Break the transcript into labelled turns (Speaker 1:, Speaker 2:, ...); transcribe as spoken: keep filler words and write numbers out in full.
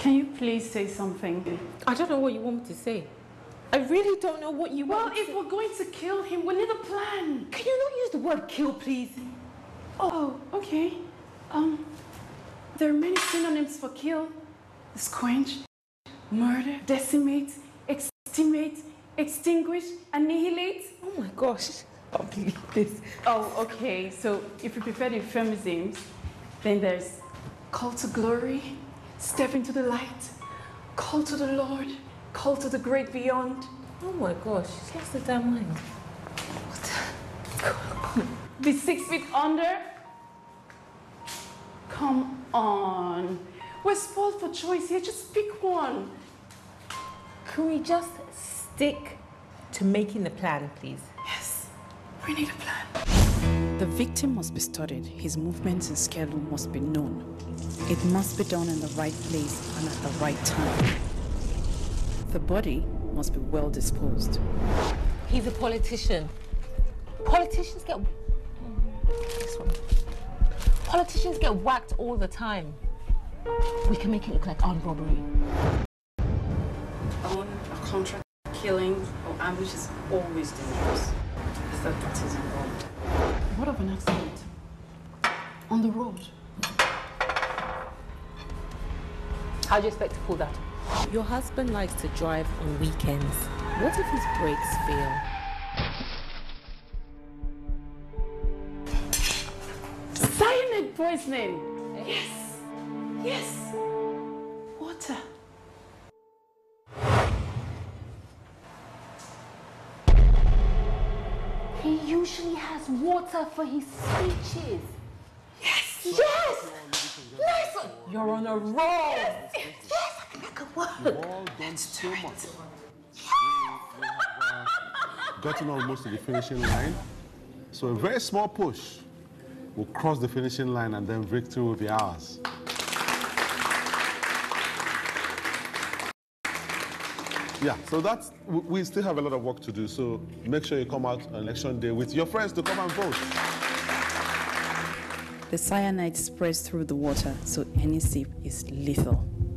Speaker 1: Can you please say something?
Speaker 2: I don't know what you want me to say. I really don't know what you
Speaker 1: well,
Speaker 2: want
Speaker 1: if
Speaker 2: to
Speaker 1: we're going to kill him, we need a plan.
Speaker 2: Can you not use the word kill, please?
Speaker 1: Oh, okay. Um, there are many synonyms for kill. There's quench, murder, decimate, exterminate, extinguish, annihilate.
Speaker 2: Oh my gosh, I can't believe this.
Speaker 1: Oh, okay. So if you prefer the euphemisms, then there's call to glory, step into the light, call to the Lord, call to the great beyond.
Speaker 2: Oh my gosh, she's lost her damn mind. What?
Speaker 1: Be six feet under. Come on. We're spoiled for choice here. Just pick one.
Speaker 2: Can we just stick to making the plan, please?
Speaker 1: Yes, we need a plan.
Speaker 3: The victim must be studied. His movements and schedule must be known. It must be done in the right place and at the right time. The body must be well disposed.
Speaker 2: He's a politician. Politicians get... This one. Politicians get whacked all the time. We can make it look like armed robbery.
Speaker 3: Own a contract killing or ambush is always dangerous. Is that what is involved?
Speaker 1: What of an accident? On the road?
Speaker 2: How do you expect to pull that? Your husband likes to drive on weekends. What if his brakes fail?
Speaker 1: Cyanide poisoning! Yes! Yes! Water.
Speaker 2: He usually has water for his speeches.
Speaker 1: Yes!
Speaker 2: Yes! Nice one! You're on a roll! Yes! Yes! Yes! I think that could work.
Speaker 4: You've all done so much.
Speaker 2: Yes!
Speaker 4: We have uh, gotten almost to the finishing line. So a very small push will cross the finishing line and then victory will be ours. Yeah, so that's, we still have a lot of work to do, so make sure you come out on election day with your friends to come and vote.
Speaker 3: The cyanide spreads through the water, so any sip is lethal.